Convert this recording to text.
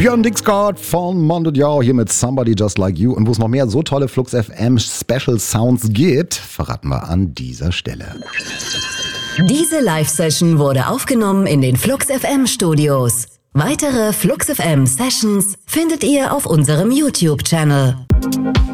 Björn Dixgard von Mondo Diao hier mit Somebody Just Like You. Und wo es noch mehr so tolle Flux FM Special Sounds gibt, verraten wir an dieser Stelle. Diese Live-Session wurde aufgenommen in den Flux FM Studios. Weitere Flux FM Sessions findet ihr auf unserem YouTube-Channel.